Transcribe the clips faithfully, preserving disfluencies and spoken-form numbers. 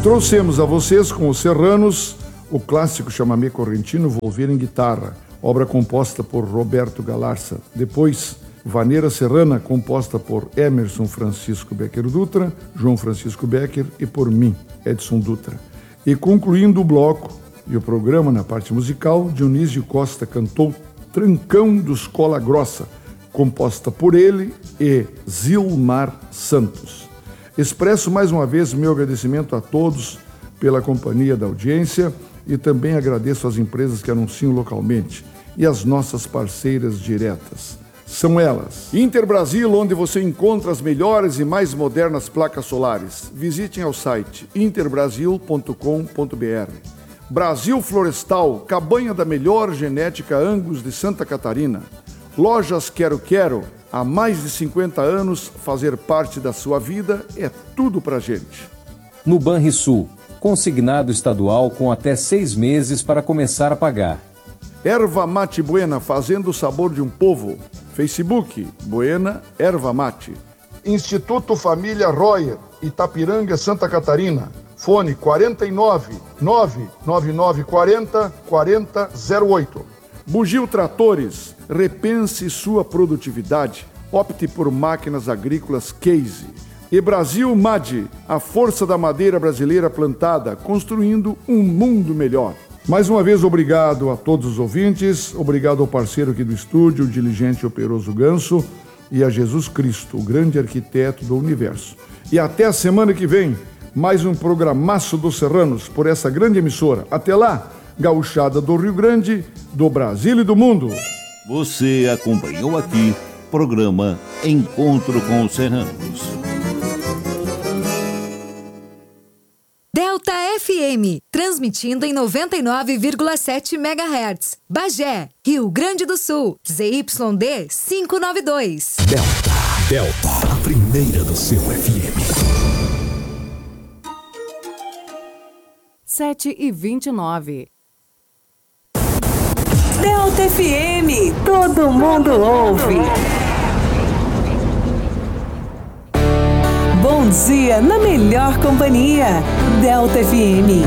Trouxemos a vocês com os Serranos o clássico chamamé correntino Volver em Guitarra, obra composta por Roberto Galarza. Depois, Vaneira Serrana, composta por Emerson Francisco Becker Dutra, João Francisco Becker e por mim, Edson Dutra. E concluindo o bloco e o programa na parte musical, Dionísio Costa cantou Trancão dos Cola Grossa, composta por ele e Zilmar Santos. Expresso mais uma vez meu agradecimento a todos pela companhia da audiência e também agradeço às empresas que anunciam localmente e às nossas parceiras diretas. São elas: Interbrasil, onde você encontra as melhores e mais modernas placas solares. Visitem ao site interbrasil ponto com ponto br. Brasil Florestal, cabanha da melhor genética Angus de Santa Catarina. Lojas Quero Quero, há mais de cinquenta anos, fazer parte da sua vida é tudo pra gente. No Banrisul, consignado estadual com até seis meses para começar a pagar. Erva Mate Buena, fazendo o sabor de um povo. Facebook, Buena Erva Mate. Instituto Família Royer, Itapiranga, Santa Catarina. Fone quarenta e nove, nove nove nove quarenta, quarenta zero oito. Bugio Tratores, repense sua produtividade. Opte por máquinas agrícolas Case. E Brasil M A D, a força da madeira brasileira plantada, construindo um mundo melhor. Mais uma vez, obrigado a todos os ouvintes, obrigado ao parceiro aqui do estúdio, o diligente e operoso Ganso, e a Jesus Cristo, o grande arquiteto do universo. E até a semana que vem, mais um programaço dos Serranos por essa grande emissora. Até lá, gauchada do Rio Grande, do Brasil e do mundo. Você acompanhou aqui programa Encontro com os Serranos. Delta F M, transmitindo em noventa e nove vírgula sete megahertz. Bagé, Rio Grande do Sul, Z Y D quinhentos e noventa e dois. Delta, Delta, a primeira do seu F M. sete e vinte e nove. Delta F M, todo mundo ouve. Bom dia na melhor companhia. Delta F M.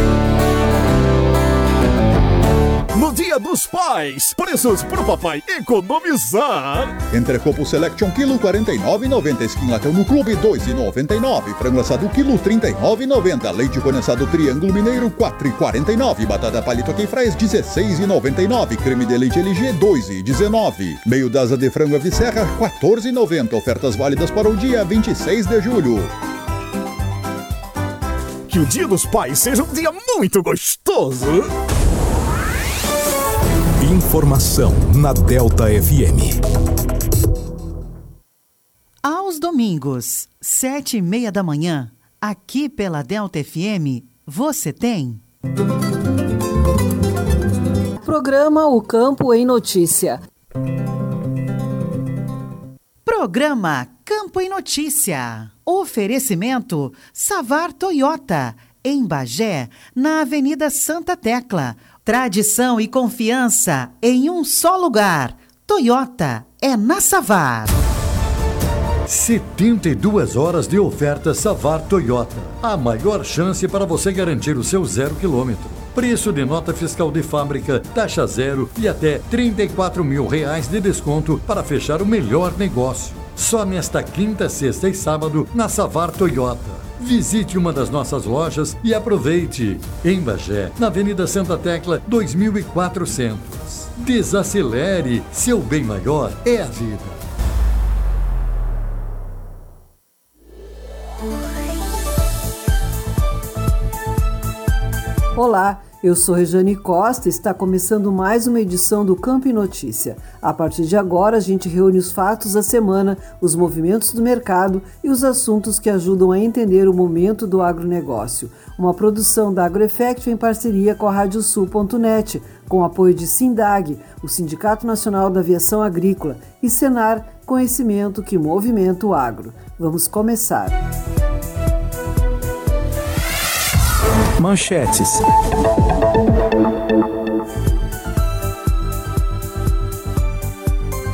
No Dia dos Pais, preços pro papai economizar. Entrecopo Selection quilo quarenta e nove reais e noventa centavos. Skin Latão no Clube dois reais e noventa e nove centavos. Frango assado quilo trinta e nove reais e noventa centavos. Leite condensado Triângulo Mineiro quatro reais e quarenta e nove centavos. Batata palito queifrais dezesseis reais e noventa e nove centavos. Creme de leite L G dois reais e dezenove centavos. Meio dasa de frango Ave Serra quatorze reais e noventa centavos. Ofertas válidas para o dia vinte e seis de julho. Que o Dia dos Pais seja um dia muito gostoso. Informação na Delta F M. Aos domingos, sete e meia da manhã, aqui pela Delta F M, você tem... Programa O Campo em Notícia. Programa Campo em Notícia. Oferecimento Savar Toyota, em Bagé, na Avenida Santa Tecla. Tradição e confiança em um só lugar. Toyota é na Savar. setenta e duas horas de oferta Savar Toyota. A maior chance para você garantir o seu zero quilômetro. Preço de nota fiscal de fábrica, taxa zero e até trinta e quatro mil reais de desconto para fechar o melhor negócio. Só nesta quinta, sexta e sábado na Savar Toyota. Visite uma das nossas lojas e aproveite. Em Bagé, na Avenida Santa Tecla, dois mil e quatrocentos. Desacelere, seu bem maior é a vida. Olá, eu sou Rejane Costa e está começando mais uma edição do Campo em Notícia. A partir de agora, a gente reúne os fatos da semana, os movimentos do mercado e os assuntos que ajudam a entender o momento do agronegócio. Uma produção da AgroEffect em parceria com a rádio sul ponto net, com apoio de Sindag, o Sindicato Nacional da Aviação Agrícola, e Senar, conhecimento que movimenta o agro. Vamos começar. Manchetes.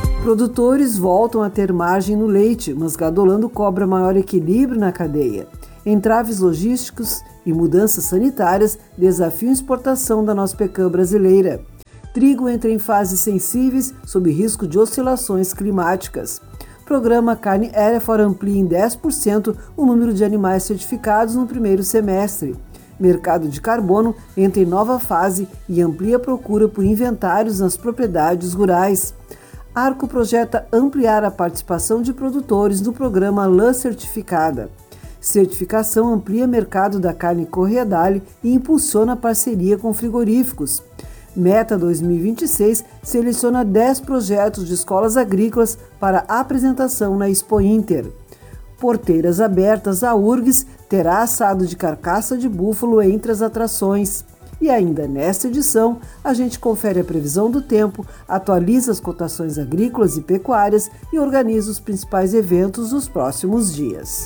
Produtores voltam a ter margem no leite, mas Gadolando cobra maior equilíbrio na cadeia. Entraves logísticos e mudanças sanitárias desafiam a exportação da nossa pecan brasileira. Trigo entra em fases sensíveis sob risco de oscilações climáticas. Programa Carne Hereford amplia em dez por cento o número de animais certificados no primeiro semestre. Mercado de carbono entra em nova fase e amplia a procura por inventários nas propriedades rurais. Arco projeta ampliar a participação de produtores no programa Lã Certificada. Certificação amplia mercado da carne Correadale e impulsiona a parceria com frigoríficos. Meta dois mil e vinte e seis seleciona dez projetos de escolas agrícolas para apresentação na Expo Inter. Porteiras abertas, a U R G S terá assado de carcaça de búfalo entre as atrações. E ainda nesta edição, a gente confere a previsão do tempo, atualiza as cotações agrícolas e pecuárias e organiza os principais eventos dos próximos dias.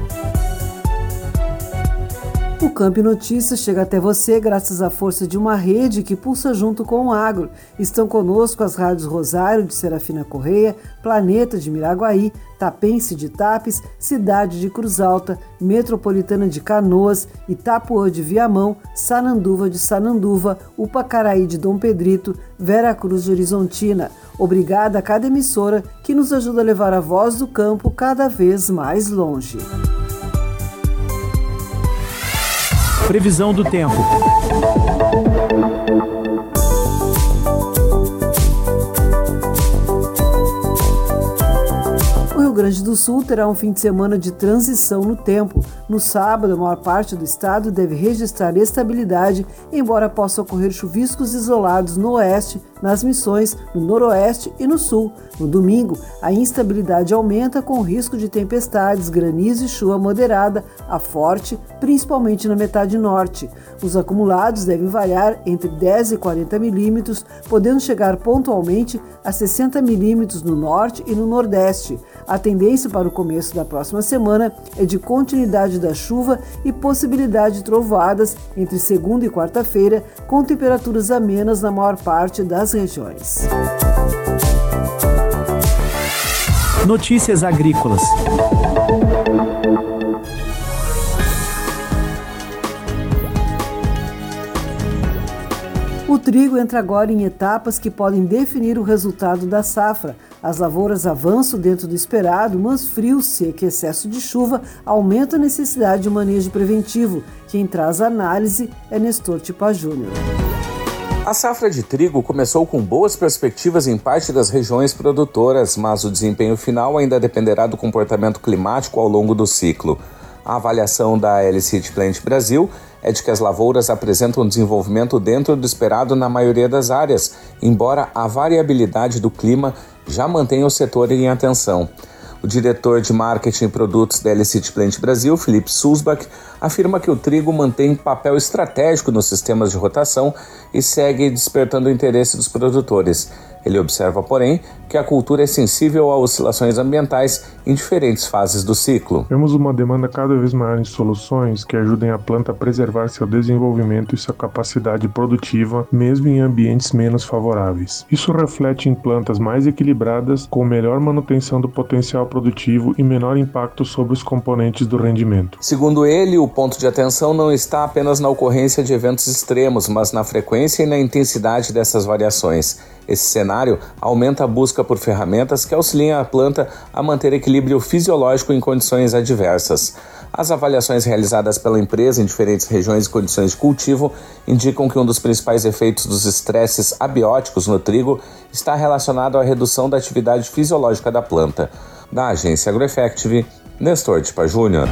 O Campo Notícias chega até você graças à força de uma rede que pulsa junto com o agro. Estão conosco as rádios Rosário de Serafina Correia, Planeta de Miraguaí, Tapense de Tapes, Cidade de Cruz Alta, Metropolitana de Canoas, Itapuã de Viamão, Sananduva de Sananduva, Upacaraí de Dom Pedrito, Vera Cruz de Horizontina. Obrigada a cada emissora que nos ajuda a levar a voz do campo cada vez mais longe. Previsão do tempo. O Rio Grande do Sul terá um fim de semana de transição no tempo. No sábado, a maior parte do estado deve registrar estabilidade, embora possa ocorrer chuviscos isolados no oeste, nas Missões, no noroeste e no sul. No domingo, a instabilidade aumenta com o risco de tempestades, granizo e chuva moderada a forte, principalmente na metade norte. Os acumulados devem variar entre dez e quarenta milímetros, podendo chegar pontualmente a sessenta milímetros no norte e no nordeste. A tendência para o começo da próxima semana é de continuidade da chuva e possibilidade de trovoadas entre segunda e quarta-feira, com temperaturas amenas na maior parte das regiões. Notícias agrícolas. O trigo entra agora em etapas que podem definir o resultado da safra. As lavouras avançam dentro do esperado, mas frio, seca e excesso de chuva aumenta a necessidade de manejo preventivo. Quem traz a análise é Nestor Tipa Júnior. A safra de trigo começou com boas perspectivas em parte das regiões produtoras, mas o desempenho final ainda dependerá do comportamento climático ao longo do ciclo. A avaliação da L Seed Plant Brasil é de que as lavouras apresentam desenvolvimento dentro do esperado na maioria das áreas, embora a variabilidade do clima já mantenha o setor em atenção. O diretor de marketing e produtos da L Seed Plant Brasil, Felipe Sulzbach, afirma que o trigo mantém papel estratégico nos sistemas de rotação e segue despertando o interesse dos produtores. Ele observa, porém, que a cultura é sensível a oscilações ambientais em diferentes fases do ciclo. Temos uma demanda cada vez maior em soluções que ajudem a planta a preservar seu desenvolvimento e sua capacidade produtiva, mesmo em ambientes menos favoráveis. Isso reflete em plantas mais equilibradas, com melhor manutenção do potencial produtivo e menor impacto sobre os componentes do rendimento. Segundo ele, o ponto de atenção não está apenas na ocorrência de eventos extremos, mas na frequência e na intensidade dessas variações. Esse cenário aumenta a busca por ferramentas que auxiliem a planta a manter equilíbrio fisiológico em condições adversas. As avaliações realizadas pela empresa em diferentes regiões e condições de cultivo indicam que um dos principais efeitos dos estresses abióticos no trigo está relacionado à redução da atividade fisiológica da planta. Da agência AgroEffective, Nestor Tipa Júnior.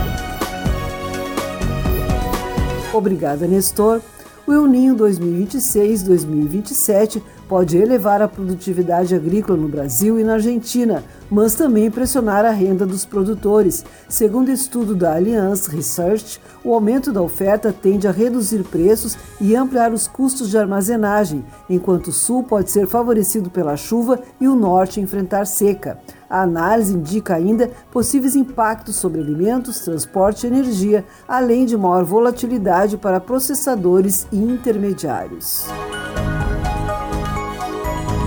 Obrigada, Nestor. O El Niño dois mil e vinte e seis dois mil e vinte e sete pode elevar a produtividade agrícola no Brasil e na Argentina, mas também pressionar a renda dos produtores. Segundo estudo da Allianz Research, o aumento da oferta tende a reduzir preços e ampliar os custos de armazenagem, enquanto o sul pode ser favorecido pela chuva e o norte enfrentar seca. A análise indica ainda possíveis impactos sobre alimentos, transporte e energia, além de maior volatilidade para processadores e intermediários.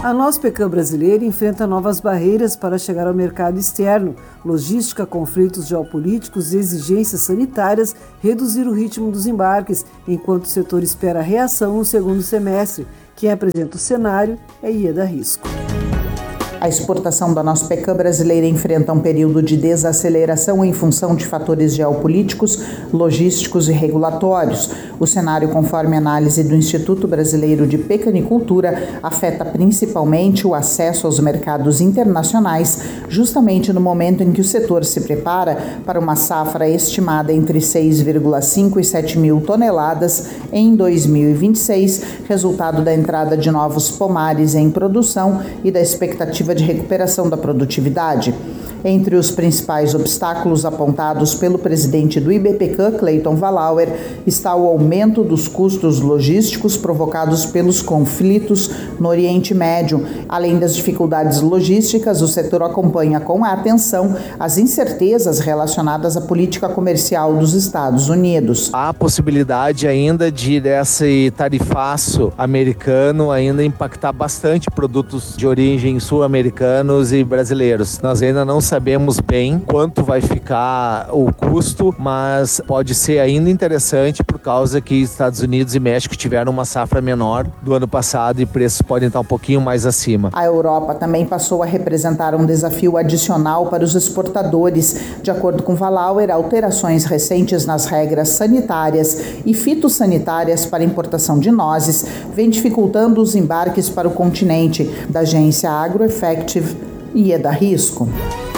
A Nospecam brasileira enfrenta novas barreiras para chegar ao mercado externo. Logística, conflitos geopolíticos e exigências sanitárias reduziram o ritmo dos embarques, enquanto o setor espera reação no segundo semestre. Quem apresenta o cenário é Ieda Risco. A exportação da Nospecam brasileira enfrenta um período de desaceleração em função de fatores geopolíticos, logísticos e regulatórios. O cenário, conforme análise do Instituto Brasileiro de Pecanicultura, afeta principalmente o acesso aos mercados internacionais, justamente no momento em que o setor se prepara para uma safra estimada entre seis vírgula cinco e sete mil toneladas em dois mil e vinte e seis, resultado da entrada de novos pomares em produção e da expectativa de recuperação da produtividade. Entre os principais obstáculos apontados pelo presidente do IBPECAM, Cleiton Valauer, está o aumento dos custos logísticos provocados pelos conflitos no Oriente Médio. Além das dificuldades logísticas, o setor acompanha com atenção as incertezas relacionadas à política comercial dos Estados Unidos. Há possibilidade ainda de esse tarifaço americano ainda impactar bastante produtos de origem sul-americanos e brasileiros. Nós ainda não sabemos bem quanto vai ficar o custo, mas pode ser ainda interessante por causa que Estados Unidos e México tiveram uma safra menor do ano passado e preços podem estar um pouquinho mais acima. A Europa também passou a representar um desafio adicional para os exportadores. De acordo com Valauer, alterações recentes nas regras sanitárias e fitossanitárias para importação de nozes vêm dificultando os embarques para o continente. Da agência AgroEffective, Ieda Risco.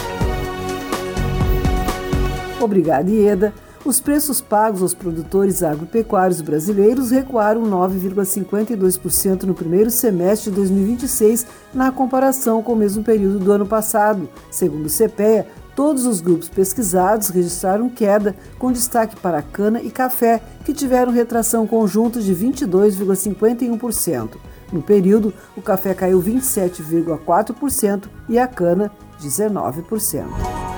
Obrigada, Ieda. Os preços pagos aos produtores agropecuários brasileiros recuaram nove vírgula cinquenta e dois por cento no primeiro semestre de dois mil e vinte e seis, na comparação com o mesmo período do ano passado. Segundo o CEPEA, todos os grupos pesquisados registraram queda, com destaque para cana e café, que tiveram retração conjunta de vinte e dois vírgula cinquenta e um por cento. No período, o café caiu vinte e sete vírgula quatro por cento e a cana, dezenove por cento.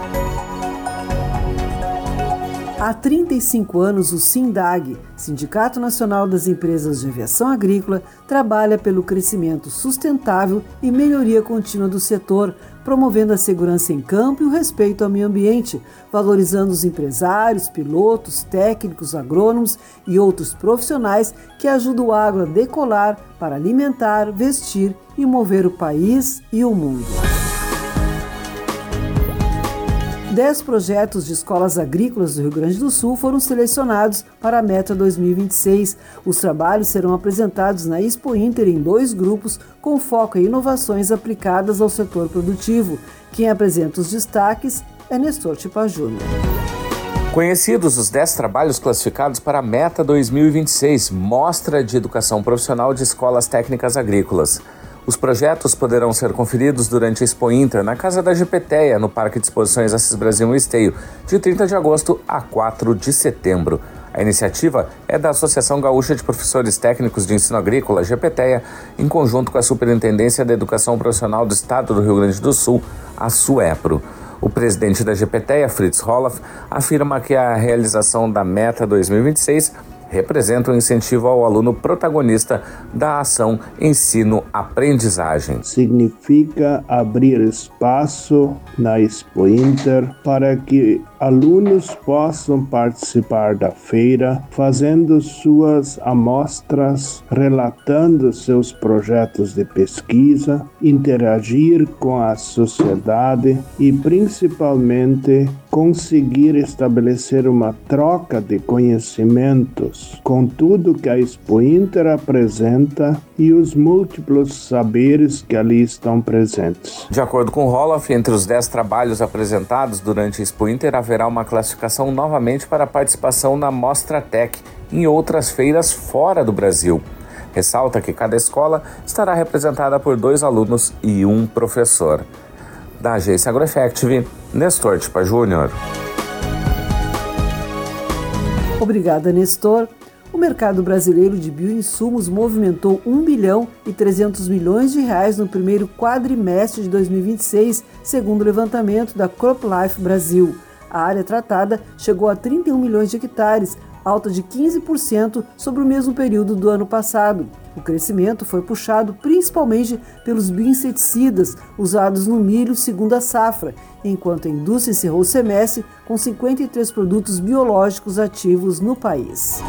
Há trinta e cinco anos, o SINDAG, Sindicato Nacional das Empresas de Aviação Agrícola, trabalha pelo crescimento sustentável e melhoria contínua do setor, promovendo a segurança em campo e o respeito ao meio ambiente, valorizando os empresários, pilotos, técnicos, agrônomos e outros profissionais que ajudam o agro a decolar para alimentar, vestir e mover o país e o mundo. Dez projetos de escolas agrícolas do Rio Grande do Sul foram selecionados para a Meta dois mil e vinte e seis. Os trabalhos serão apresentados na Expo Inter em dois grupos, com foco em inovações aplicadas ao setor produtivo. Quem apresenta os destaques é Nestor Tipa Júnior. Conhecidos os dez trabalhos classificados para a Meta dois mil e vinte e seis, Mostra de Educação Profissional de Escolas Técnicas Agrícolas. Os projetos poderão ser conferidos durante a Expo Inter na Casa da Gepeteia, no Parque de Exposições Assis Brasil no Esteio, de trinta de agosto a quatro de setembro. A iniciativa é da Associação Gaúcha de Professores Técnicos de Ensino Agrícola, Gepeteia, em conjunto com a Superintendência da Educação Profissional do Estado do Rio Grande do Sul, a SUEPRO. O presidente da Gepeteia, Fritz Roloff, afirma que a realização da Meta dois mil e vinte e seis representa um incentivo ao aluno protagonista da ação ensino-aprendizagem. Significa abrir espaço na Expo Inter para que alunos possam participar da feira, fazendo suas amostras, relatando seus projetos de pesquisa, interagir com a sociedade e, principalmente, conseguir estabelecer uma troca de conhecimentos com tudo que a Expo Inter apresenta e os múltiplos saberes que ali estão presentes. De acordo com Roloff, entre os dez trabalhos apresentados durante a Expo Inter, haverá uma classificação novamente para a participação na Mostra Tech em outras feiras fora do Brasil. Ressalta que cada escola estará representada por dois alunos e um professor. Da agência AgroEffective, Nestor Tipa Júnior. Obrigada, Nestor. O mercado brasileiro de bioinsumos movimentou um bilhão e trezentos milhões de reais no primeiro quadrimestre de dois mil e vinte e seis, segundo o levantamento da CropLife Brasil. A área tratada chegou a trinta e um milhões de hectares, alta de quinze por cento sobre o mesmo período do ano passado. O crescimento foi puxado principalmente pelos bioinseticidas usados no milho segundo a safra, enquanto a indústria encerrou o semestre com cinquenta e três produtos biológicos ativos no país.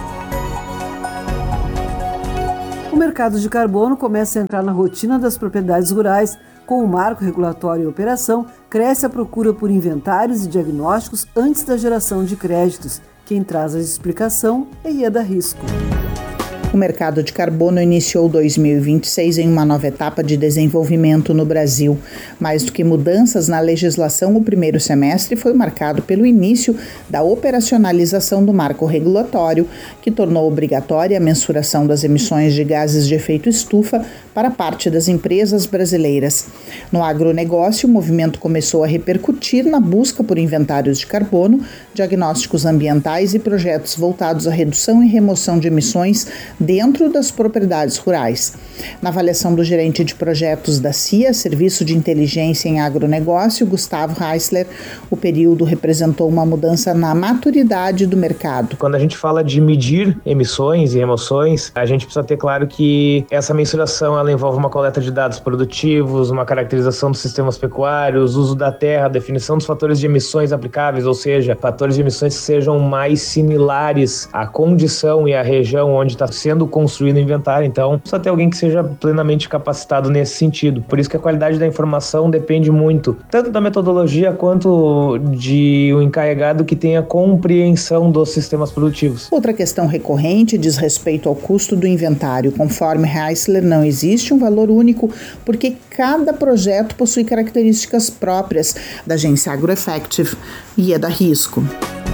O mercado de carbono começa a entrar na rotina das propriedades rurais. Com o marco regulatório em operação, cresce a procura por inventários e diagnósticos antes da geração de créditos. Quem traz a explicação é Ieda Risco. O mercado de carbono iniciou dois mil e vinte e seis em uma nova etapa de desenvolvimento no Brasil. Mais do que mudanças na legislação, o primeiro semestre foi marcado pelo início da operacionalização do marco regulatório, que tornou obrigatória a mensuração das emissões de gases de efeito estufa para parte das empresas brasileiras. No agronegócio, o movimento começou a repercutir na busca por inventários de carbono, diagnósticos ambientais e projetos voltados à redução e remoção de emissões dentro das propriedades rurais. Na avaliação do gerente de projetos da C I A, Serviço de Inteligência em Agronegócio, Gustavo Heisler, o período representou uma mudança na maturidade do mercado. Quando a gente fala de medir emissões e remoções, a gente precisa ter claro que essa mensuração ela envolve uma coleta de dados produtivos, uma caracterização dos sistemas pecuários, uso da terra, definição dos fatores de emissões aplicáveis, ou seja, fatores de emissões que sejam mais similares à condição e à região onde está sendo construído o inventário. Então, precisa ter alguém que seja plenamente capacitado nesse sentido. Por isso que a qualidade da informação depende muito, tanto da metodologia quanto de um encarregado que tenha compreensão dos sistemas produtivos. Outra questão recorrente diz respeito ao custo do inventário. Conforme Heisler, não existe um valor único, porque cada projeto possui características próprias. Da agência AgroEffective e Ieda Risco.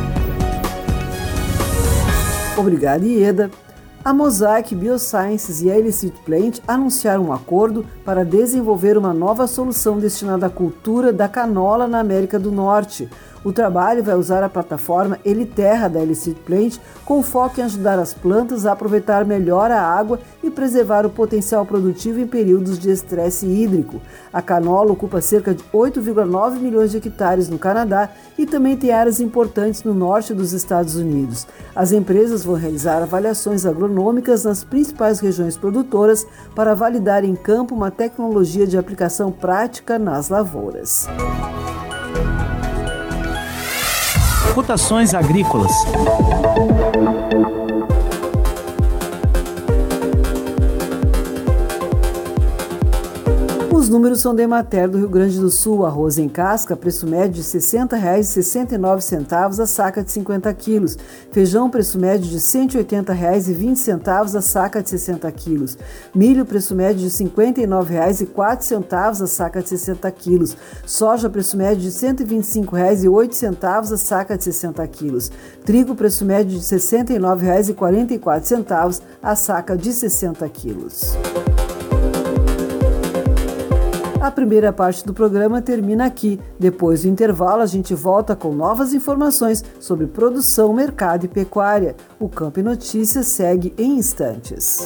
Obrigada, Ieda. A Mosaic Biosciences e a Illicit Plant anunciaram um acordo para desenvolver uma nova solução destinada à cultura da canola na América do Norte. O trabalho vai usar a plataforma Eliterra da Illicit Plant, com foco em ajudar as plantas a aproveitar melhor a água e preservar o potencial produtivo em períodos de estresse hídrico. A canola ocupa cerca de oito vírgula nove milhões de hectares no Canadá e também tem áreas importantes no norte dos Estados Unidos. As empresas vão realizar avaliações agronômicas nas principais regiões produtoras para validar em campo uma tecnologia de aplicação prática nas lavouras. Cotações agrícolas. Os números são da Emater do Rio Grande do Sul. Arroz em casca, preço médio de sessenta reais e sessenta e nove centavos a saca de cinquenta quilos. Feijão, preço médio de cento e oitenta reais e vinte centavos a saca de sessenta quilos. Milho, preço médio de cinquenta e nove reais e quatro centavos a saca de sessenta quilos. Soja, preço médio de cento e vinte e cinco reais e oito centavos a saca de sessenta quilos. Trigo, preço médio de sessenta e nove reais e quarenta e quatro centavos a saca de sessenta quilos. A primeira parte do programa termina aqui. Depois do intervalo, a gente volta com novas informações sobre produção, mercado e pecuária. O Campo e Notícias segue em instantes.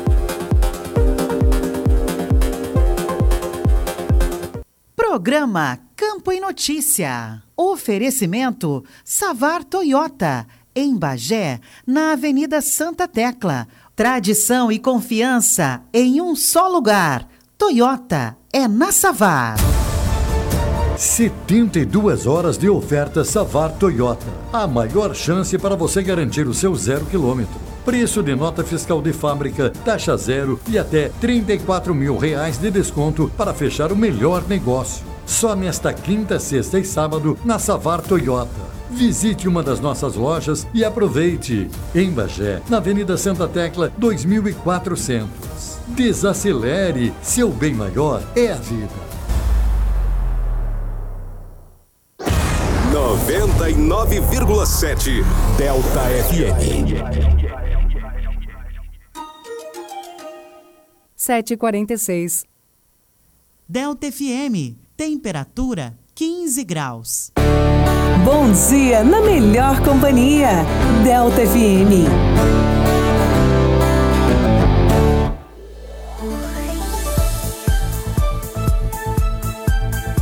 Programa Campo e Notícia. Oferecimento Savar Toyota, em Bagé, na Avenida Santa Tecla. Tradição e confiança em um só lugar. Toyota é na Savar. setenta e duas horas de oferta Savar Toyota. A maior chance para você garantir o seu zero quilômetro. Preço de nota fiscal de fábrica, taxa zero e até trinta e quatro mil reais de desconto para fechar o melhor negócio. Só nesta quinta, sexta e sábado na Savar Toyota. Visite uma das nossas lojas e aproveite. Em Bagé, na Avenida Santa Tecla, dois mil e quatrocentos. Desacelere, seu bem maior é a vida. noventa e nove vírgula sete Delta F M. sete e quarenta e seis. Delta F M, temperatura quinze graus. Bom dia na melhor companhia. Delta F M.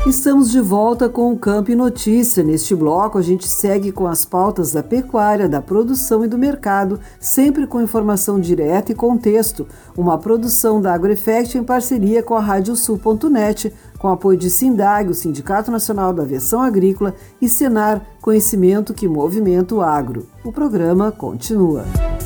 Estamos de volta com o Campo e Notícia. Neste bloco, a gente segue com as pautas da pecuária, da produção e do mercado, sempre com informação direta e contexto. Uma produção da AgroEffect em parceria com a Rádio Sul ponto net, com apoio de Sindag, o Sindicato Nacional da Aviação Agrícola, e Senar, conhecimento que movimenta o agro. O programa continua.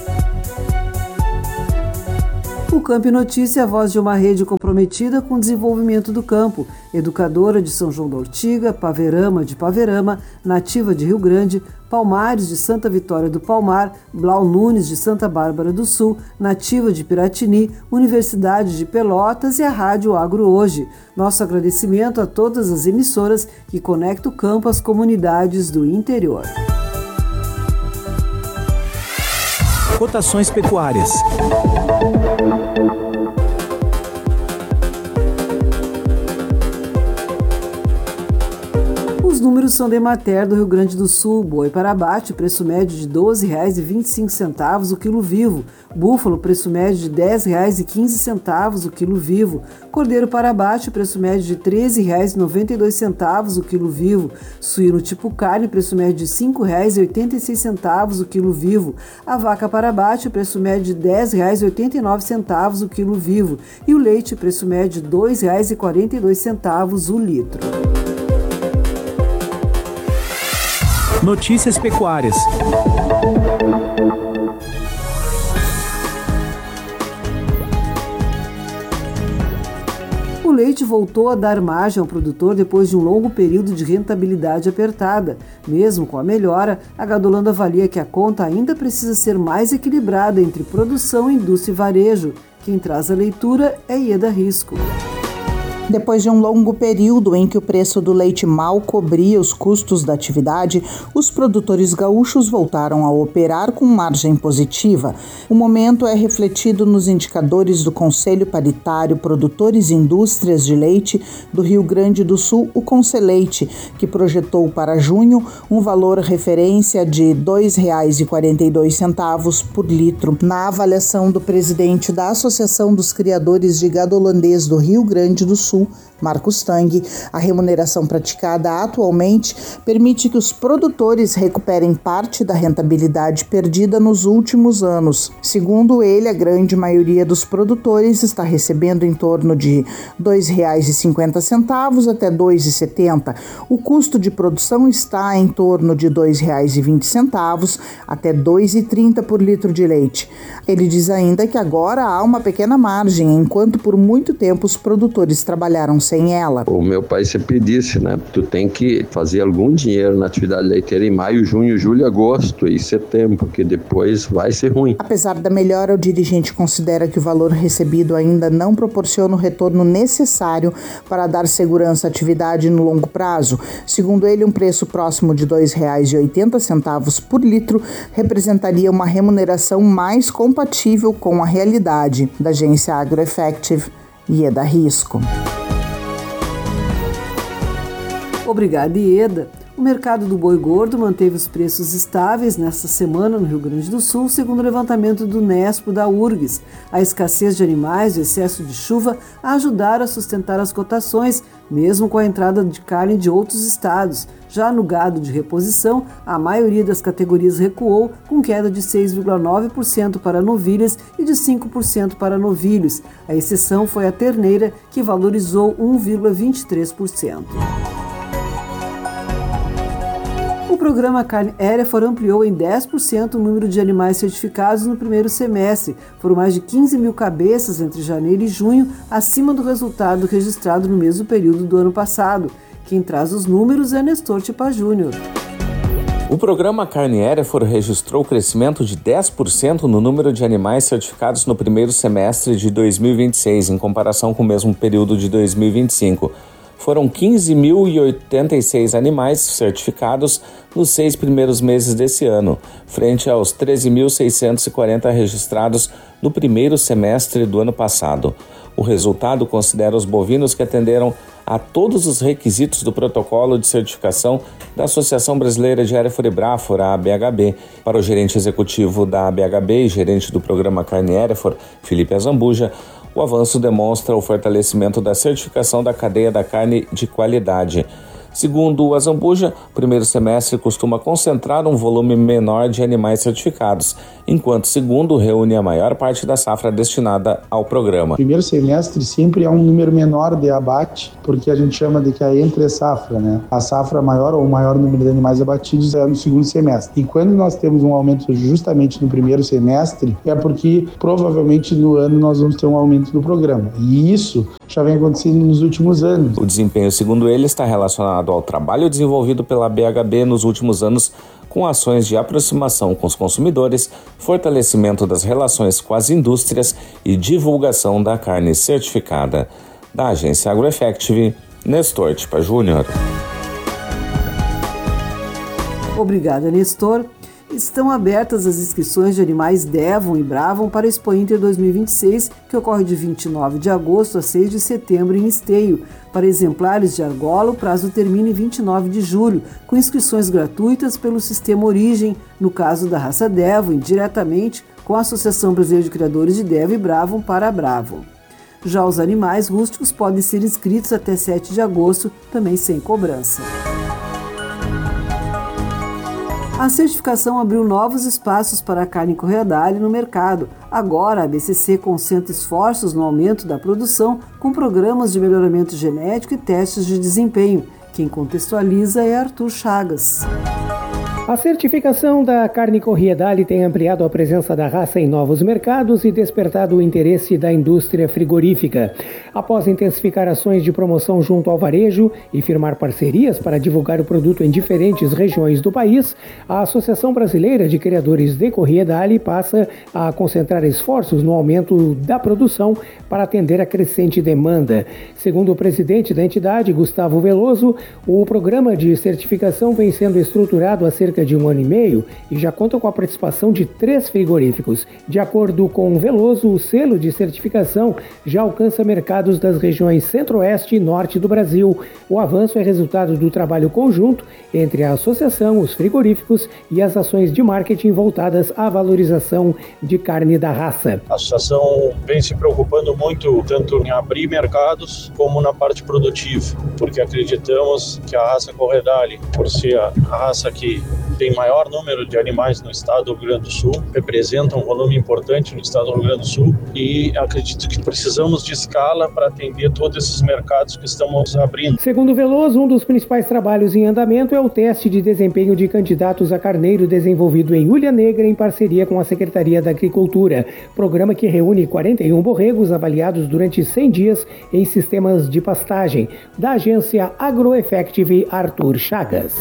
O Campo e Notícia é a voz de uma rede comprometida com o desenvolvimento do campo. Educadora de São João da Ortiga, Paverama de Paverama, Nativa de Rio Grande, Palmares de Santa Vitória do Palmar, Blau Nunes de Santa Bárbara do Sul, Nativa de Piratini, Universidade de Pelotas e a Rádio Agro Hoje. Nosso agradecimento a todas as emissoras que conectam o campo às comunidades do interior. Cotações pecuárias. Os números são da Emater do Rio Grande do Sul. Boi para abate, preço médio de doze reais e vinte e cinco centavos o quilo vivo. Búfalo, preço médio de dez reais e quinze centavos o quilo vivo. Cordeiro para abate, preço médio de treze reais e noventa e dois centavos o quilo vivo. Suíno tipo carne, preço médio de cinco reais e oitenta e seis centavos o quilo vivo. A vaca para abate, preço médio de dez reais e oitenta e nove centavos o quilo vivo. E o leite, preço médio de dois reais e quarenta e dois centavos o litro. Notícias pecuárias. O leite voltou a dar margem ao produtor depois de um longo período de rentabilidade apertada. Mesmo com a melhora, a Gadolando avalia que a conta ainda precisa ser mais equilibrada entre produção, indústria e varejo. Quem traz a leitura é Ieda Risco. Depois de um longo período em que o preço do leite mal cobria os custos da atividade, os produtores gaúchos voltaram a operar com margem positiva. O momento é refletido nos indicadores do Conselho Paritário Produtores e Indústrias de Leite do Rio Grande do Sul, o Conceleite, que projetou para junho um valor referência de dois reais e quarenta e dois centavos por litro. Na avaliação do presidente da Associação dos Criadores de Gado Holandês do Rio Grande do Sul, Marcos Tang, a remuneração praticada atualmente permite que os produtores recuperem parte da rentabilidade perdida nos últimos anos. Segundo ele, a grande maioria dos produtores está recebendo em torno de dois reais e cinquenta centavos até dois reais e setenta centavos. O custo de produção está em torno de dois reais e vinte centavos até dois reais e trinta centavos por litro de leite. Ele diz ainda que agora há uma pequena margem, enquanto por muito tempo os produtores trabalharam sem ela. O meu pai sempre disse, né? Tu tem que fazer algum dinheiro na atividade leiteira em maio, junho, julho, agosto e setembro, porque depois vai ser ruim. Apesar da melhora, o dirigente considera que o valor recebido ainda não proporciona o retorno necessário para dar segurança à atividade no longo prazo. Segundo ele, um preço próximo de dois reais e oitenta centavos por litro representaria uma remuneração mais compatível com a realidade. Da agência AgroEffect, Ieda Risco. Obrigada, Ieda. O mercado do boi gordo manteve os preços estáveis nesta semana no Rio Grande do Sul, segundo o levantamento do Nespo da U R G S. A escassez de animais e o excesso de chuva ajudaram a sustentar as cotações, mesmo com a entrada de carne de outros estados. Já no gado de reposição, a maioria das categorias recuou, com queda de seis vírgula nove por cento para novilhas e de cinco por cento para novilhos. A exceção foi a terneira, que valorizou um vírgula vinte e três por cento. O programa Carne Hereford ampliou em dez por cento o número de animais certificados no primeiro semestre. Foram mais de quinze mil cabeças entre janeiro e junho, acima do resultado registrado no mesmo período do ano passado. Quem traz os números é Nestor Tipa Júnior. O programa Carne Hereford registrou crescimento de dez por cento no número de animais certificados no primeiro semestre de dois mil e vinte e seis, em comparação com o mesmo período de dois mil e vinte e cinco. Foram quinze mil e oitenta e seis animais certificados nos seis primeiros meses desse ano, frente aos treze mil seiscentos e quarenta registrados no primeiro semestre do ano passado. O resultado considera os bovinos que atenderam a todos os requisitos do protocolo de certificação da Associação Brasileira de Hereford e Braathor, a A B H B. Para o gerente executivo da A B H B e gerente do programa Carne Hereford, Felipe Azambuja, O avanço demonstra o fortalecimento da certificação da cadeia da carne de qualidade. Segundo o Azambuja, o primeiro semestre costuma concentrar um volume menor de animais certificados, enquanto o segundo reúne a maior parte da safra destinada ao programa. O primeiro semestre sempre é um número menor de abate, porque a gente chama de que é entre safra, né? A safra maior ou o maior número de animais abatidos é no segundo semestre. E quando nós temos um aumento justamente no primeiro semestre, é porque provavelmente no ano nós vamos ter um aumento do programa. E isso já vem acontecendo nos últimos anos. O desempenho, segundo ele, está relacionado ao trabalho desenvolvido pela B H B nos últimos anos, com ações de aproximação com os consumidores, fortalecimento das relações com as indústrias e divulgação da carne certificada. Da agência AgroEffective, Nestor Tipa Júnior. Obrigada, Nestor. Estão abertas as inscrições de animais Devon e Bravon para a Expo Inter dois mil e vinte e seis, que ocorre de vinte e nove de agosto a seis de setembro em Esteio. Para exemplares de argola, o prazo termina em vinte e nove de julho, com inscrições gratuitas pelo Sistema Origem, no caso da raça Devon, diretamente com a Associação Brasileira de Criadores de Devon e Bravon para a Bravon. Já os animais rústicos podem ser inscritos até sete de agosto, também sem cobrança. A certificação abriu novos espaços para a carne correadale no mercado. Agora, a B C C concentra esforços no aumento da produção com programas de melhoramento genético e testes de desempenho. Quem contextualiza é Arthur Chagas. A certificação da carne corriedale tem ampliado a presença da raça em novos mercados e despertado o interesse da indústria frigorífica. Após intensificar ações de promoção junto ao varejo e firmar parcerias para divulgar o produto em diferentes regiões do país, a Associação Brasileira de Criadores de Corriedale passa a concentrar esforços no aumento da produção para atender a crescente demanda. Segundo o presidente da entidade, Gustavo Veloso, o programa de certificação vem sendo estruturado há cerca de um ano e meio e já conta com a participação de três frigoríficos. De acordo com Veloso, o selo de certificação já alcança mercados das regiões centro-oeste e norte do Brasil. O avanço é resultado do trabalho conjunto entre a associação, os frigoríficos e as ações de marketing voltadas à valorização de carne da raça. A associação vem se preocupando muito tanto em abrir mercados como na parte produtiva, porque acreditamos que a raça corredale, por ser a raça que tem maior número de animais no estado do Rio Grande do Sul, representa um volume importante no estado do Rio Grande do Sul e acredito que precisamos de escala para atender todos esses mercados que estamos abrindo. Segundo Veloso, um dos principais trabalhos em andamento é o teste de desempenho de candidatos a carneiro desenvolvido em Ulha Negra em parceria com a Secretaria da Agricultura, programa que reúne quarenta e um borregos avaliados durante cem dias em sistemas de pastagem. Da agência AgroEffective, Arthur Chagas.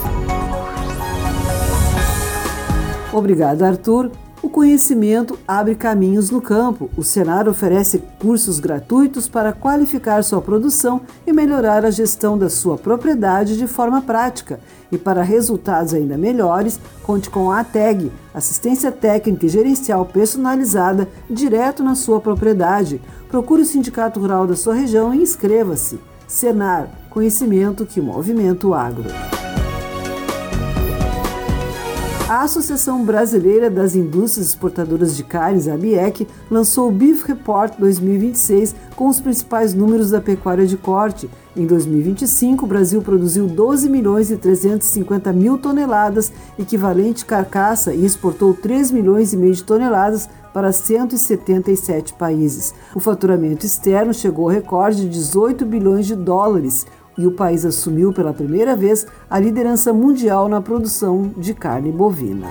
Obrigado, Arthur. O conhecimento abre caminhos no campo. O Senar oferece cursos gratuitos para qualificar sua produção e melhorar a gestão da sua propriedade de forma prática. E para resultados ainda melhores, conte com a ATEG, assistência técnica e gerencial personalizada direto na sua propriedade. Procure o Sindicato Rural da sua região e inscreva-se. Senar, conhecimento que movimenta o agro. A Associação Brasileira das Indústrias Exportadoras de Carnes, a ABIEC, lançou o Beef Report dois mil e vinte e seis com os principais números da pecuária de corte. Em dois mil e vinte e cinco, o Brasil produziu doze milhões e trezentos e cinquenta mil toneladas, equivalente carcaça, e exportou três milhões e meio de toneladas para cento e setenta e sete países. O faturamento externo chegou ao recorde de dezoito bilhões de dólares, e o país assumiu pela primeira vez a liderança mundial na produção de carne bovina.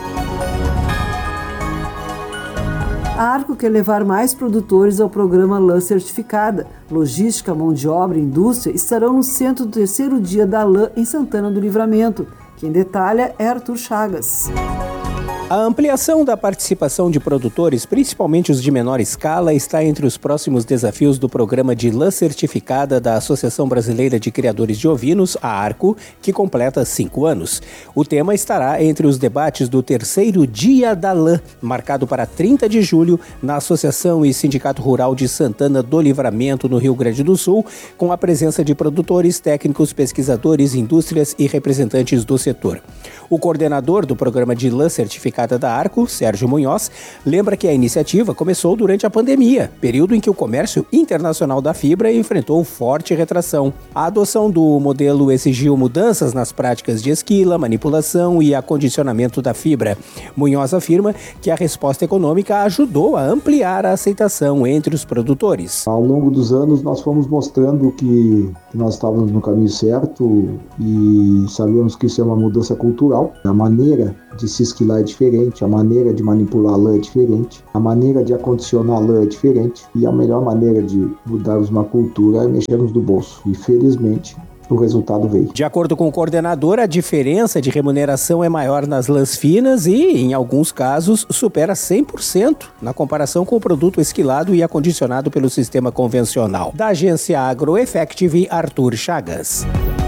A Arco quer levar mais produtores ao programa Lã Certificada. Logística, mão de obra e indústria estarão no centro do terceiro dia da Lã em Santana do Livramento. Quem detalha é Arthur Chagas. A ampliação da participação de produtores, principalmente os de menor escala, está entre os próximos desafios do programa de lã certificada da Associação Brasileira de Criadores de Ovinos, a ARCO, que completa cinco anos. O tema estará entre os debates do terceiro Dia da Lã, marcado para trinta de julho, na Associação e Sindicato Rural de Santana do Livramento, no Rio Grande do Sul, com a presença de produtores, técnicos, pesquisadores, indústrias e representantes do setor. O coordenador do programa de lã certificada Certificada da Arco, Sérgio Munhoz, lembra que a iniciativa começou durante a pandemia, período em que o comércio internacional da fibra enfrentou forte retração. A adoção do modelo exigiu mudanças nas práticas de esquila, manipulação e acondicionamento da fibra. Munhoz afirma que a resposta econômica ajudou a ampliar a aceitação entre os produtores. Ao longo dos anos, nós fomos mostrando que nós estávamos no caminho certo e sabemos que isso é uma mudança cultural. A maneira de se esquilar é diferente, a maneira de manipular a lã é diferente, a maneira de acondicionar a lã é diferente e a melhor maneira de mudarmos uma cultura é mexermos do bolso. E felizmente, o resultado veio. De acordo com o coordenador, a diferença de remuneração é maior nas lãs finas e, em alguns casos, supera cem por cento na comparação com o produto esquilado e acondicionado pelo sistema convencional. Da agência AgroEffective, Arthur Chagas.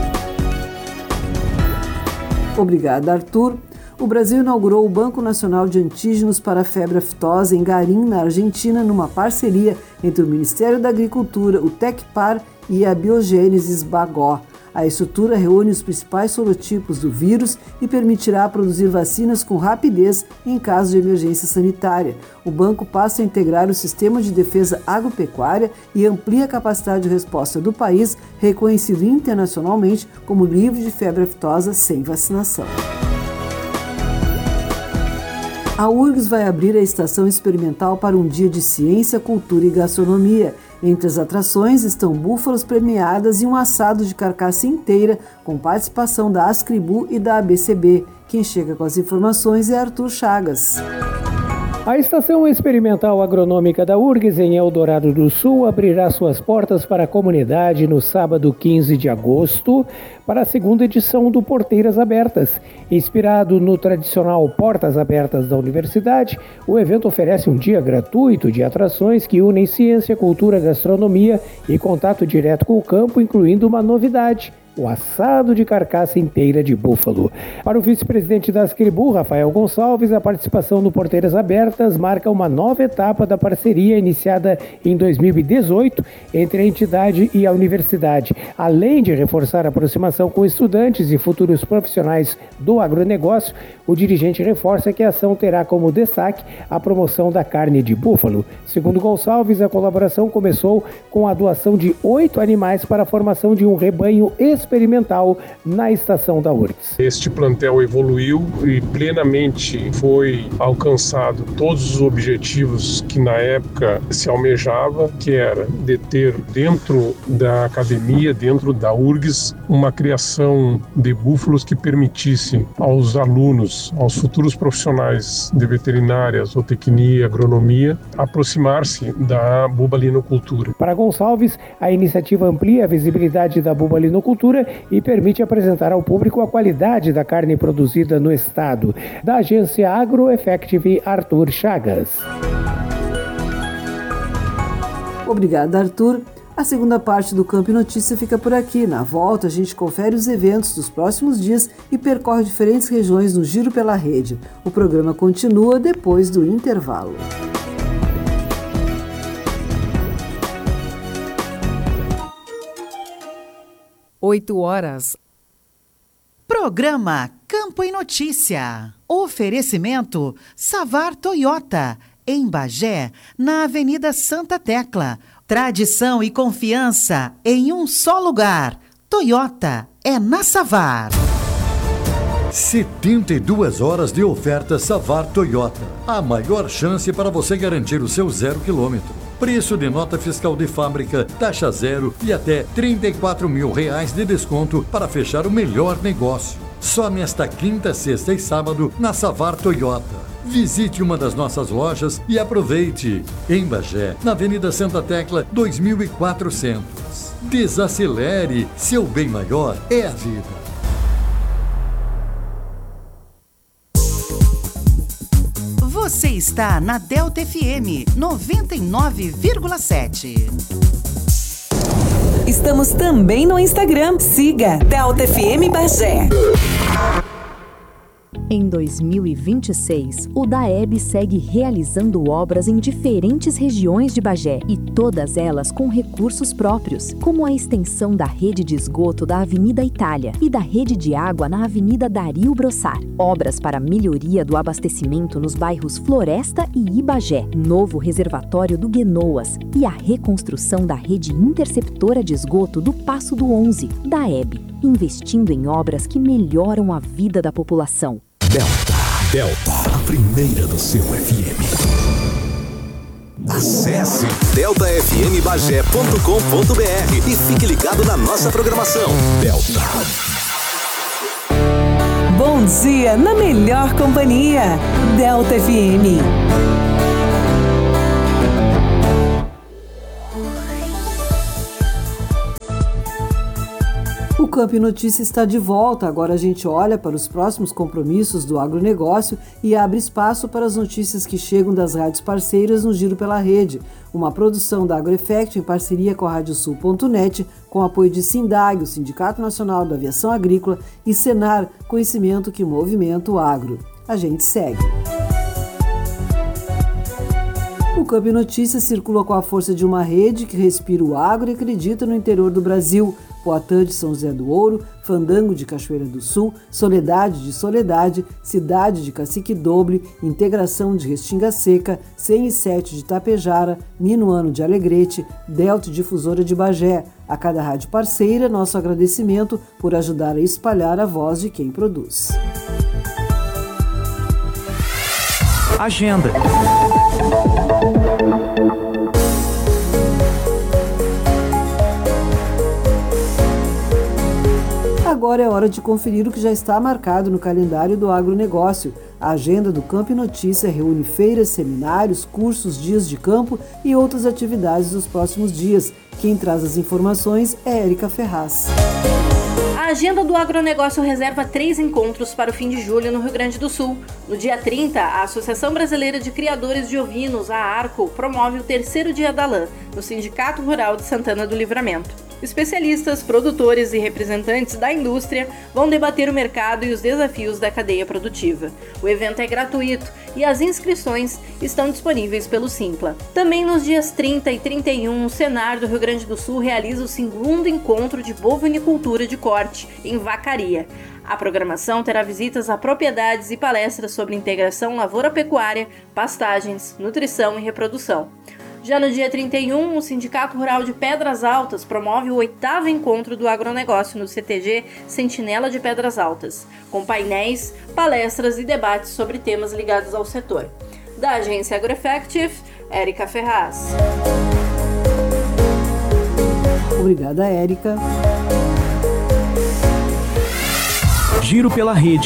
Obrigada, Arthur. O Brasil inaugurou o Banco Nacional de Antígenos para a Febre Aftosa em Garim, na Argentina, numa parceria entre o Ministério da Agricultura, o Tecpar e a Biogênesis Bagó. A estrutura reúne os principais sorotipos do vírus e permitirá produzir vacinas com rapidez em caso de emergência sanitária. O banco passa a integrar o sistema de defesa agropecuária e amplia a capacidade de resposta do país, reconhecido internacionalmente como livre de febre aftosa sem vacinação. A U R G S vai abrir a estação experimental para um dia de ciência, cultura e gastronomia. Entre as atrações estão búfalos premiadas e um assado de carcaça inteira com participação da Ascribu e da A B C B. Quem chega com as informações é Arthur Chagas. A Estação Experimental Agronômica da U R G S em Eldorado do Sul abrirá suas portas para a comunidade no sábado quinze de agosto para a segunda edição do Porteiras Abertas. Inspirado no tradicional Portas Abertas da Universidade, o evento oferece um dia gratuito de atrações que unem ciência, cultura, gastronomia e contato direto com o campo, incluindo uma novidade: o assado de carcaça inteira de búfalo. Para o vice-presidente da Ascribu, Rafael Gonçalves, a participação no Porteiras Abertas marca uma nova etapa da parceria iniciada em dois mil e dezoito entre a entidade e a universidade. Além de reforçar a aproximação com estudantes e futuros profissionais do agronegócio, o dirigente reforça que a ação terá como destaque a promoção da carne de búfalo. Segundo Gonçalves, a colaboração começou com a doação de oito animais para a formação de um rebanho experimental na estação da U R G S. Este plantel evoluiu e plenamente foi alcançado todos os objetivos que na época se almejava, que era de ter dentro da academia, dentro da U R G S, uma criação de búfalos que permitisse aos alunos, aos futuros profissionais de veterinária, zootecnia, agronomia, aproximar-se da bubalinocultura. Para Gonçalves, a iniciativa amplia a visibilidade da bubalinocultura e permite apresentar ao público a qualidade da carne produzida no estado. Da agência AgroEffective, Arthur Chagas. Obrigada, Arthur. A segunda parte do Campo Notícia fica por aqui. Na volta, a gente confere os eventos dos próximos dias e percorre diferentes regiões no Giro pela Rede. O programa continua depois do intervalo. oito horas. Programa Campo e Notícia. Oferecimento Savar Toyota, em Bagé, na Avenida Santa Tecla. Tradição e confiança em um só lugar. Toyota é na Savar. setenta e duas horas de oferta Savar Toyota. A maior chance para você garantir o seu zero quilômetro. Preço de nota fiscal de fábrica, taxa zero e até trinta e quatro mil reais de desconto para fechar o melhor negócio. Só nesta quinta, sexta e sábado na Savar Toyota. Visite uma das nossas lojas e aproveite. Em Bagé, na Avenida Santa Tecla, dois mil e quatrocentos. Desacelere, seu bem maior é a vida. Você está na Delta F M noventa e nove vírgula sete. Estamos também no Instagram. Siga Delta F M Bagé. Em dois mil e vinte e seis, o DAEB segue realizando obras em diferentes regiões de Bagé e todas elas com recursos próprios, como a extensão da rede de esgoto da Avenida Itália e da rede de água na Avenida Dario Brossar. Obras para melhoria do abastecimento nos bairros Floresta e Ibagé, novo reservatório do Guenoas e a reconstrução da rede interceptora de esgoto do Passo do onze, DAEB, investindo em obras que melhoram a vida da população. Delta, Delta, a primeira do seu F M. Acesse delta f m bagé ponto com ponto b r e fique ligado na nossa programação. Delta. Bom dia na melhor companhia. Delta F M. O Campo Notícia está de volta. Agora a gente olha para os próximos compromissos do agronegócio e abre espaço para as notícias que chegam das rádios parceiras no Giro pela Rede, uma produção da AgroEffect em parceria com a rádio sul ponto net, com apoio de Sindag, o Sindicato Nacional da Aviação Agrícola, e Senar, conhecimento que movimenta o agro. A gente segue. O Campo Notícias circula com a força de uma rede que respira o agro e acredita no interior do Brasil. Poatã de São José do Ouro, Fandango de Cachoeira do Sul, Soledade de Soledade, Cidade de Cacique Doble, Integração de Restinga Seca, cem e sete de Tapejara, Minuano de Alegrete, Delta Difusora de Bagé. A cada rádio parceira, nosso agradecimento por ajudar a espalhar a voz de quem produz. Agenda. Agora é hora de conferir o que já está marcado no calendário do agronegócio. A agenda do Campo Notícia reúne feiras, seminários, cursos, dias de campo e outras atividades dos próximos dias. Quem traz as informações é Érica Ferraz. A agenda do agronegócio reserva três encontros para o fim de julho no Rio Grande do Sul. No dia trinta, a Associação Brasileira de Criadores de Ovinos, a ARCO, promove o terceiro Dia da Lã, no Sindicato Rural de Santana do Livramento. Especialistas, produtores e representantes da indústria vão debater o mercado e os desafios da cadeia produtiva. O evento é gratuito e as inscrições estão disponíveis pelo Simpla. Também nos dias trinta e trinta e um, o Senar do Rio Grande do Sul realiza o segundo encontro de bovinicultura de corte, em Vacaria. A programação terá visitas a propriedades e palestras sobre integração lavoura-pecuária, pastagens, nutrição e reprodução. Já no dia trinta e um, o Sindicato Rural de Pedras Altas promove o oitavo encontro do agronegócio no C T G Sentinela de Pedras Altas, com painéis, palestras e debates sobre temas ligados ao setor. Da agência AgroEffective, Érica Ferraz. Obrigada, Érica. Giro pela Rede.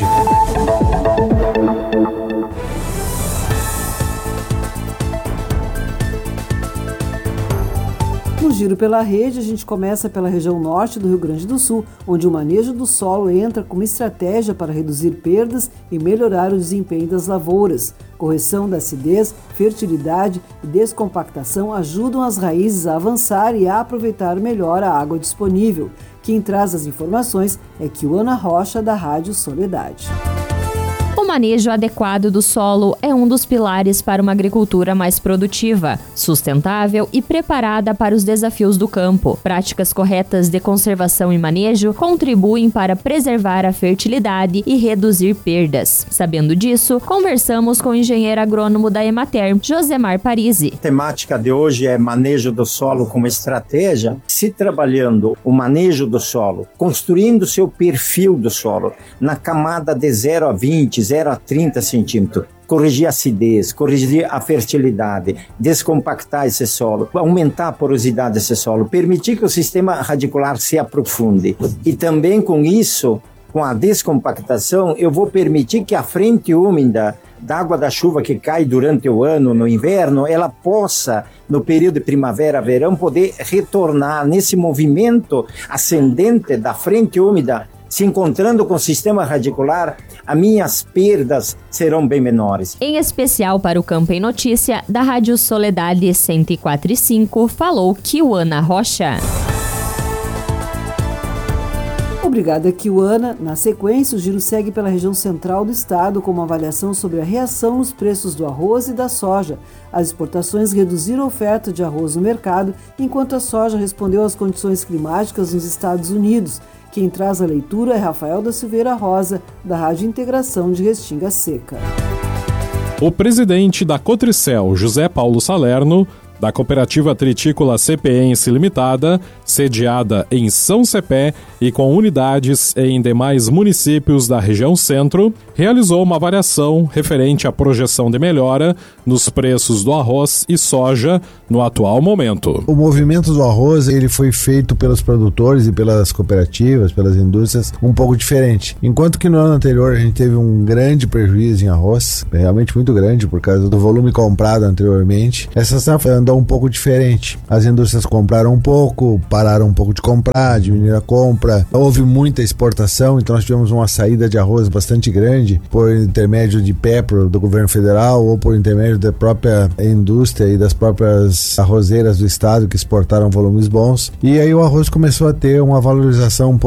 No Giro pela Rede, a gente começa pela região norte do Rio Grande do Sul, onde o manejo do solo entra como estratégia para reduzir perdas e melhorar o desempenho das lavouras. Correção da acidez, fertilidade e descompactação ajudam as raízes a avançar e a aproveitar melhor a água disponível. Quem traz as informações é Kiwana Rocha, da Rádio Soledade. O manejo adequado do solo é um dos pilares para uma agricultura mais produtiva, sustentável e preparada para os desafios do campo. Práticas corretas de conservação e manejo contribuem para preservar a fertilidade e reduzir perdas. Sabendo disso, conversamos com o engenheiro agrônomo da Emater, Josemar Parisi. A temática de hoje é manejo do solo como estratégia. Se trabalhando o manejo do solo, construindo seu perfil do solo na camada de zero a vinte, zero a trinta centímetros, corrigir a acidez, corrigir a fertilidade, descompactar esse solo, aumentar a porosidade desse solo, permitir que o sistema radicular se aprofunde. E também com isso, com a descompactação, eu vou permitir que a frente úmida da água da chuva que cai durante o ano, no inverno, ela possa, no período de primavera, verão, poder retornar nesse movimento ascendente da frente úmida, se encontrando com o sistema radicular, as minhas perdas serão bem menores. Em especial para o Campo em Notícia, da Rádio Soledade cento e quatro e cinco, falou Kiwana Rocha. Obrigada, Kiwana. Na sequência, o giro segue pela região central do estado com uma avaliação sobre a reação nos preços do arroz e da soja. As exportações reduziram a oferta de arroz no mercado, enquanto a soja respondeu às condições climáticas nos Estados Unidos. Quem traz a leitura é Rafael da Silveira Rosa, da Rádio Integração de Restinga Seca. O presidente da Cotricel, José Paulo Salerno, da Cooperativa Tritícola Cepeense Limitada, sediada em São Cepé e com unidades em demais municípios da região centro, realizou uma avaliação referente à projeção de melhora nos preços do arroz e soja no atual momento. O movimento do arroz ele foi feito pelos produtores e pelas cooperativas, pelas indústrias, um pouco diferente. Enquanto que no ano anterior a gente teve um grande prejuízo em arroz, realmente muito grande por causa do volume comprado anteriormente, essa safra andou um pouco diferente. As indústrias compraram um pouco, pararam um pouco de comprar, diminuíram a compra. Houve muita exportação, então nós tivemos uma saída de arroz bastante grande por intermédio de P E P R O do governo federal ou por intermédio da própria indústria e das próprias arrozeiras do estado que exportaram volumes bons. E aí o arroz começou a ter uma valorização um pouco